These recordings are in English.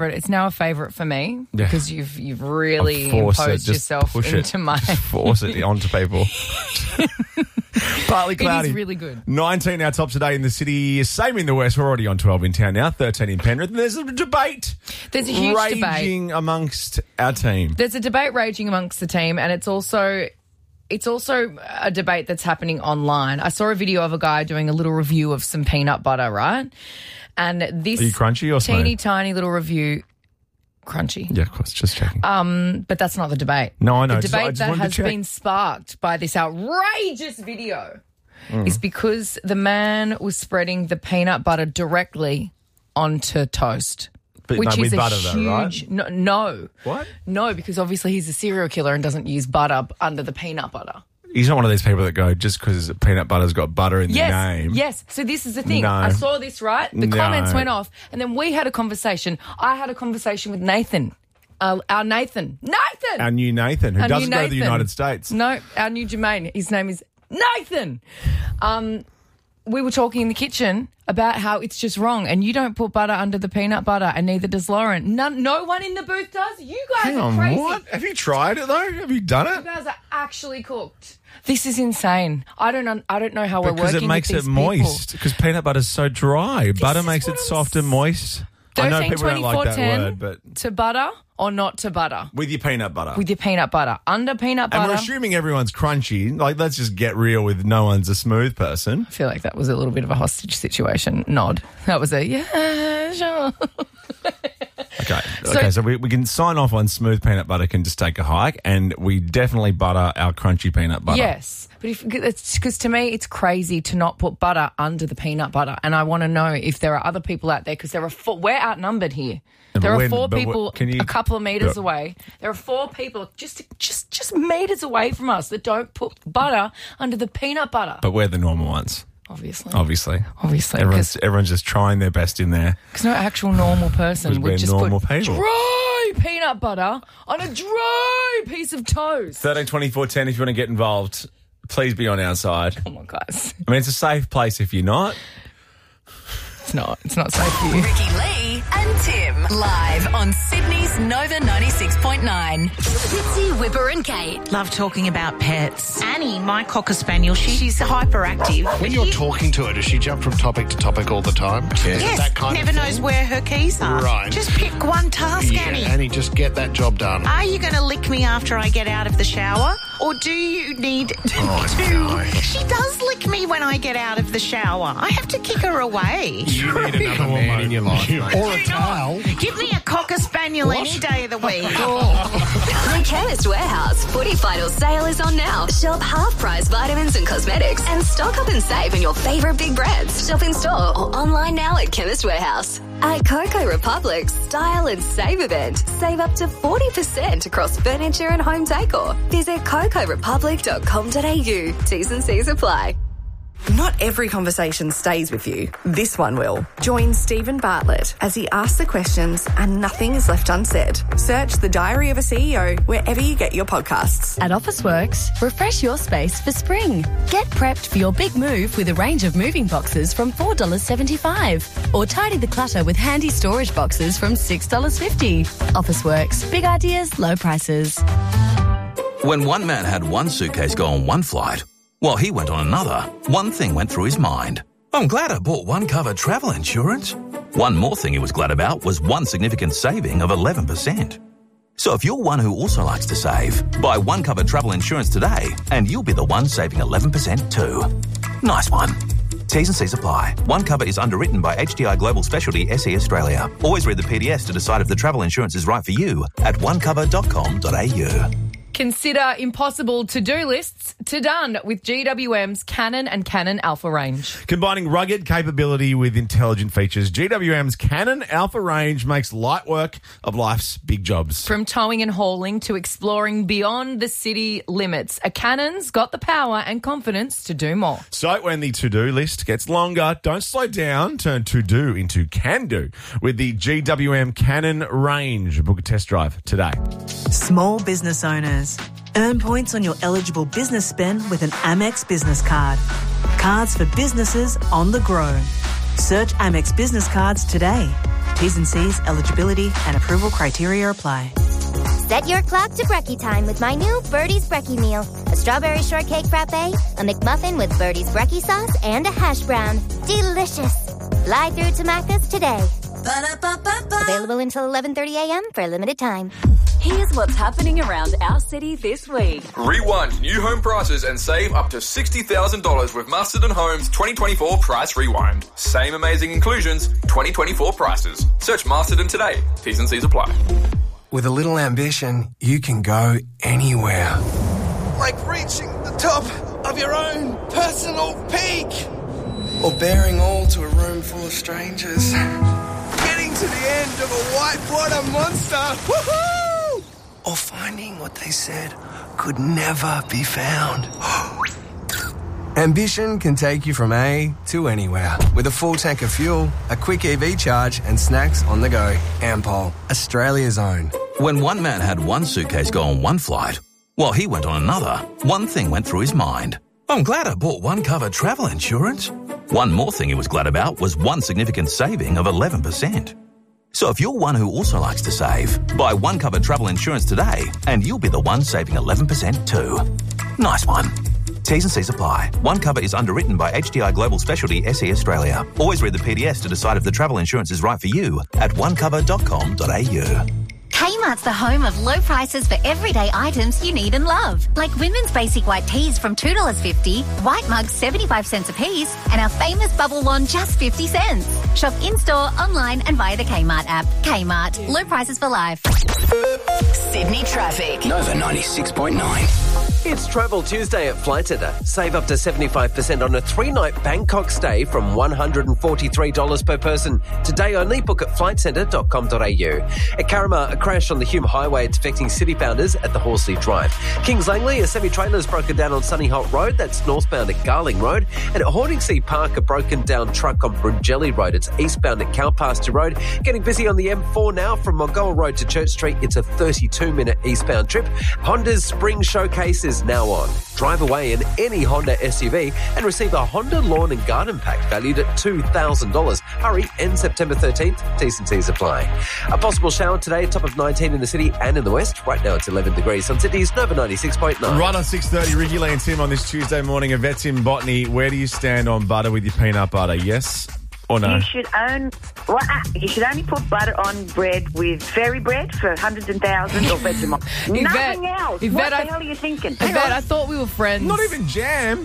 It's now a favourite for me because you've really imposed yourself into my... Force it onto people. Partly cloudy. It is really good. 19 our top today in the city. Same in the west. We're already on 12 in town now. 13 in Penrith. And there's a debate. There's a huge raging amongst our team. There's a debate raging amongst the team, and it's also a debate that's happening online. I saw a video of a guy doing a little review of some peanut butter, right? And this Are you crunchy or teeny tiny little review, crunchy. Yeah, of course, just checking. But that's not the debate. No, I know. The debate that has been sparked by this outrageous video is because the man was spreading the peanut butter directly onto toast. Which is with a butter huge... though, right? No. What? No, because obviously he's a serial killer and doesn't use butter under the peanut butter. He's not one of these people that go, just because peanut butter's got butter in the name. Yes, so this is the thing. No. I saw this, right? The comments went off, and then we had a conversation. I had a conversation with Nathan. Our Nathan. Nathan! Our new Nathan, who doesn't go to the United States. No, our new Jermaine. His name is Nathan. We were talking in the kitchen about how it's just wrong, and you don't put butter under the peanut butter, and neither does Lauren. No one in the booth does. You guys are crazy. What? Have you tried it though? Have you done it? You guys are actually cooked. This is insane. I don't know how we're working because it makes with these it moist. Because peanut butter's so dry. Butter makes it soft and moist. 13, I know people don't like that 10 word, but to butter or not to butter? With your peanut butter. With your peanut butter. Under peanut butter. And we're assuming everyone's crunchy. Like, let's just get real with no one's a smooth person. I feel like that was a little bit of a hostage situation. Nod. That was a, yeah, sure. Okay, so we can sign off on smooth peanut butter can just take a hike, and we definitely butter our crunchy peanut butter. Yes, but it's because to me it's crazy to not put butter under the peanut butter, and I want to know if there are other people out there because we're outnumbered here. There are four people a couple of metres away. There are four people just metres away from us that don't put butter under the peanut butter. But we're the normal ones. Obviously. Everyone's just trying their best in there. Because no actual normal person would just put people. dry peanut butter on a dry piece of toast. 13 24 10 if you want to get involved. Please be on our side. Come on, guys. I mean, it's a safe place if you're not. It's not safe for you. Ricky Lee and Tim live on Sydney's Nova 96.9. Fitzy, Whipper and Kate. Love talking about pets. Annie, my Cocker Spaniel, she's hyperactive. When you're talking to her, does she jump from topic to topic all the time? Yes, that kind never of knows where her keys are. Right. Just pick one task, Annie. Annie, just get that job done. Are you going to lick me after I get out of the shower? Or do you need to... no. She does lick me when I get out of the shower. I have to kick her away. You need another man in your life, mate. Or a towel. Give me a Cocker Spaniel any day of the week. The Chemist Warehouse Footy Final Sale is on now. Shop half-price vitamins and cosmetics and stock up and save in your favourite big brands. Shop in store or online now at Chemist Warehouse. At Coco Republic's Style and Save event, save up to 40% across furniture and home decor. Visit cocorepublic.com.au. T's and C's apply. Not every conversation stays with you. This one will. Join Stephen Bartlett as he asks the questions and nothing is left unsaid. Search The Diary of a CEO wherever you get your podcasts. At Officeworks, refresh your space for spring. Get prepped for your big move with a range of moving boxes from $4.75. Or tidy the clutter with handy storage boxes from $6.50. Officeworks. Big ideas, low prices. When one man had one suitcase go on one flight, while he went on another, one thing went through his mind. I'm glad I bought One Cover travel insurance. One more thing he was glad about was one significant saving of 11%. So if you're one who also likes to save, buy One Cover travel insurance today and you'll be the one saving 11% too. Nice one. T's and C's apply. One Cover is underwritten by HDI Global Specialty SE Australia. Always read the PDS to decide if the travel insurance is right for you at onecover.com.au. Consider impossible to-do lists to done with GWM's Canon and Canon Alpha range. Combining rugged capability with intelligent features, GWM's Canon Alpha range makes light work of life's big jobs. From towing and hauling to exploring beyond the city limits, a Canon's got the power and confidence to do more. So when the to-do list gets longer, don't slow down. Turn to-do into can-do with the GWM Canon range. Book a test drive today. Small business owners. Earn points on your eligible business spend with an Amex business card. Cards for businesses on the grow. Search Amex business cards today. T's and C's, eligibility and approval criteria apply. Set your clock to brekkie time with my new Birdie's Brekkie meal. A strawberry shortcake frappe, a McMuffin with Birdie's Brekkie sauce, and a hash brown. Delicious. Fly through to Macca's today. Ba-da-ba-ba-ba. Available until 11:30 a.m. for a limited time. Here's what's happening around our city this week. Rewind new home prices and save up to $60,000 with Masterton Homes 2024 Price Rewind. Same amazing inclusions, 2024 prices. Search Masterton today. T's and C's apply. With a little ambition, you can go anywhere. Like reaching the top of your own personal peak. Or bearing all to a room full of strangers. Getting to the end of a whitewater monster. Woohoo! Or finding what they said could never be found. Ambition can take you from A to anywhere. With a full tank of fuel, a quick EV charge, and snacks on the go. Ampol, Australia's own. When one man had one suitcase go on one flight, while he went on another, one thing went through his mind. I'm glad I bought one cover travel insurance. One more thing he was glad about was one significant saving of 11%. So if you're one who also likes to save, buy one cover travel insurance today and you'll be the one saving 11% too. Nice one. T's and C's apply. One cover is underwritten by HDI Global Specialty SE Australia. Always read the PDS to decide if the travel insurance is right for you at onecover.com.au. Kmart's the home of low prices for everyday items you need and love. Like women's basic white tees from $2.50, white mugs 75 cents a piece, and our famous bubble wand just 50 cents. Shop in-store, online and via the Kmart app. Kmart. Low prices for life. Sydney traffic. Nova 96.9. It's Travel Tuesday at Flight Centre. Save up to 75% on a 3-night Bangkok stay from $143 per person. Today only, book at flightcentre.com.au. At Carramar, a crash on the Hume Highway. It's affecting city bounders at the Horsley Drive. Kings Langley, a semi-trailer has broken down on Sunny Holt Road. That's northbound at Garling Road. And at Hordingsea Park, a broken down truck on Brungelly Road. It's eastbound at Cowpasture Road. Getting busy on the M4 now from Mulgoa Road to Church Street. It's a 32-minute eastbound trip. Honda's Spring Showcase is now on. Drive away in any Honda SUV and receive a Honda Lawn and Garden Pack valued at $2,000. Hurry, end September 13th. T's and C's apply. A possible shower today, top of 19 in the city and in the west. Right now it's 11 degrees on Sydney's Nova 96.9. Right on 6:30, Ricky Lee and Tim on this Tuesday morning. Yvette's in Botany. Where do you stand on butter with your peanut butter? Yes or no? You should only put butter on bread with fairy bread for hundreds and thousands or Vegemite. Nothing else. What the hell are you thinking? Yvette, I thought we were friends. Not even jam.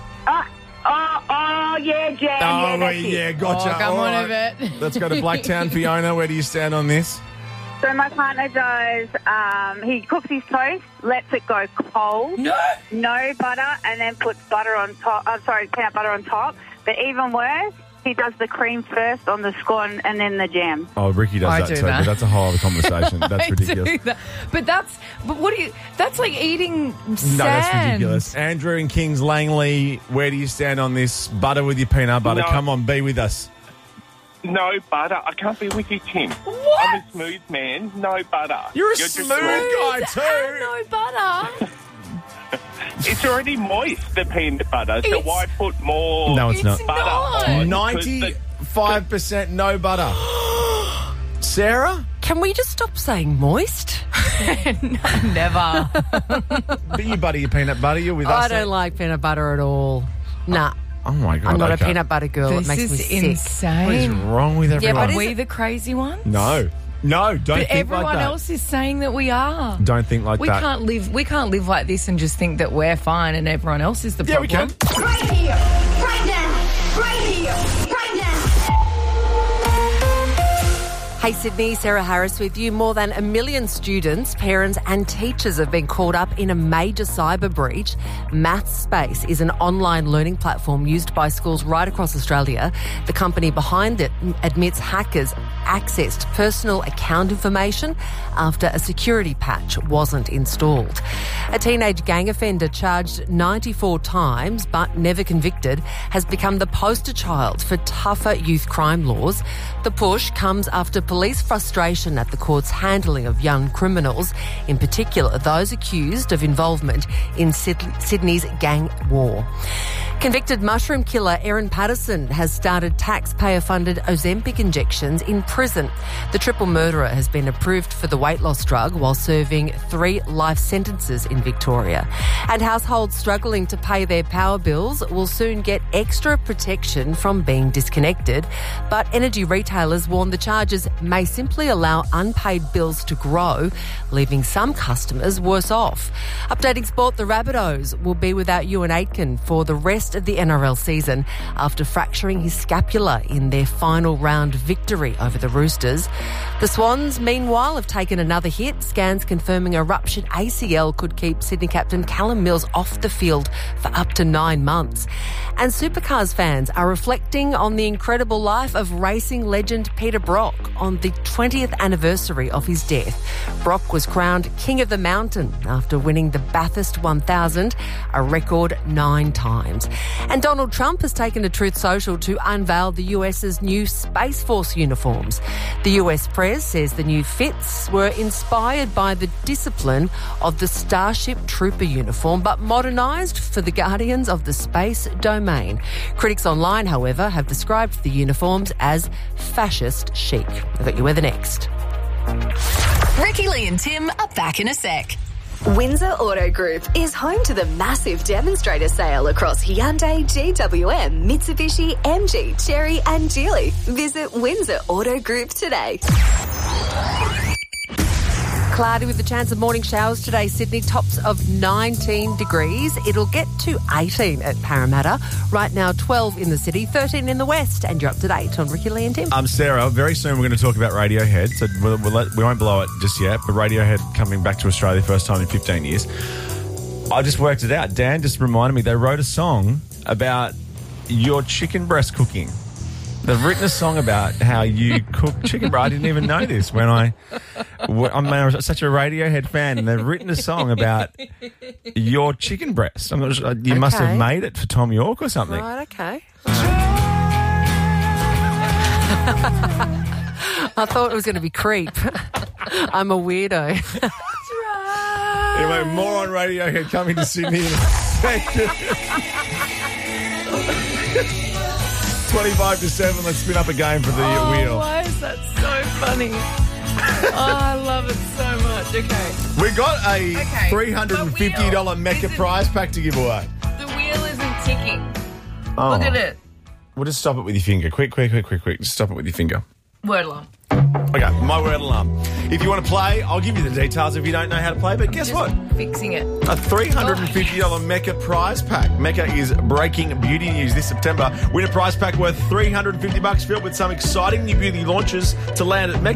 Yeah, jam. Yeah, gotcha. Oh, come on, Yvette. Let's go to Blacktown. Fiona, where do you stand on this? So my partner does, he cooks his toast, lets it go cold. No butter, and then puts butter on top. Peanut butter on top. But even worse, he does the cream first on the scone and then the jam. Oh, Ricky does that too, but that's a whole other conversation. That's ridiculous. That's like eating sand. No, that's ridiculous. Andrew and Kings Langley, where do you stand on this? Butter with your peanut butter. No. Come on, be with us. No butter. I can't be with you, Tim. What? I'm a smooth man. No butter. You're smooth guy too. And no butter. It's already moist, the peanut butter, so why put more No, it's not. butter on? 95% no butter. Sarah? Can we just stop saying moist? No, never. But you butter your peanut butter. You're with us. I don't like peanut butter at all. Nah. Oh, my God. I'm not a peanut butter girl. This it makes is me sick. insane. What is wrong with everyone? Are we the crazy ones? No, don't but think like that. everyone else is saying that we are. Don't think like we that. We can't live like this and just think that we're fine and everyone else is the problem. Yeah, we can. Right here, right now, right here, right now. Hey Sydney, Sarah Harris with you. More than 1 million students, parents and teachers have been caught up in a major cyber breach. MathSpace is an online learning platform used by schools right across Australia. The company behind it admits hackers accessed personal account information after a security patch wasn't installed. A teenage gang offender charged 94 times but never convicted has become the poster child for tougher youth crime laws. The push comes after police frustration at the court's handling of young criminals, in particular those accused of involvement in Sydney's gang war. Convicted mushroom killer Erin Patterson has started taxpayer-funded Ozempic injections in prison. The triple murderer has been approved for the weight loss drug while serving 3 life sentences in Victoria. And households struggling to pay their power bills will soon get extra protection from being disconnected. But energy retailers warn the charges may simply allow unpaid bills to grow, leaving some customers worse off. Updating sport, the Rabbitohs will be without Ewan Aitken for the rest of the NRL season after fracturing his scapula in their final round victory over the Roosters. The Swans, meanwhile, have taken another hit. Scans confirming a ruptured ACL could keep Sydney captain Callum Mills off the field for up to 9 months. And Supercars fans are reflecting on the incredible life of racing legend Peter Brock on the 20th anniversary of his death. Brock was crowned King of the Mountain after winning the Bathurst 1000 a record 9 times. And Donald Trump has taken to Truth Social to unveil the US's new Space Force uniforms. The US press says the new fits were inspired by the discipline of the Starship Trooper uniform, but modernised for the guardians of the space domain. Critics online, however, have described the uniforms as fascist chic. I've got your weather next. Ricky, Lee and Tim are back in a sec. Windsor Auto Group is home to the massive demonstrator sale across Hyundai, GWM, Mitsubishi, MG, Chery and Geely. Visit Windsor Auto Group today. Cloudy with a chance of morning showers today, Sydney. Tops of 19 degrees. It'll get to 18 at Parramatta. Right now, 12 in the city, 13 in the west. And you're up to date on Ricky, Lee and Tim. Sarah, very soon we're going to talk about Radiohead. So we won't blow it just yet. But Radiohead coming back to Australia first time in 15 years. I just worked it out. Dan just reminded me they wrote a song about your chicken breast cooking. They've written a song about how you cook chicken breast. I didn't even know this I'm such a Radiohead fan, and they've written a song about your chicken breast. I'm not sure, you must have made it for Tom York or something. Right, okay. I thought it was going to be Creep. I'm a weirdo. That's right. Anyway, more on Radiohead coming to Sydney in a second. 25 to 7, let's spin up a game for the wheel. Why is that so funny? I love it so much. Okay. We got a $350 Mecca prize pack to give away. The wheel isn't ticking. Look at it. We'll just stop it with your finger. Quick. Just stop it with your finger. Word alarm. Okay, my word alarm. If you want to play, I'll give you the details if you don't know how to play, but guess what? Fixing it. A $350 Mecca prize pack. Mecca is breaking beauty news this September. Win a prize pack worth $350 filled with some exciting new beauty launches to land at Mecca.